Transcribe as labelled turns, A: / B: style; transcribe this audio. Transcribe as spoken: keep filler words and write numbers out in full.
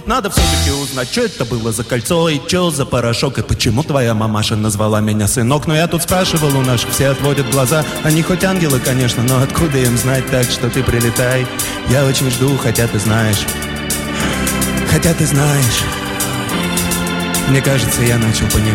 A: Надо все-таки узнать, что это было за кольцо и что за порошок, и почему твоя мамаша назвала меня сынок. Но я тут спрашивал у наших, все отводят глаза. Они хоть ангелы, конечно, но откуда им знать, так что ты прилетай. Я очень жду, хотя ты знаешь, хотя ты знаешь. Мне кажется, я начал понимать.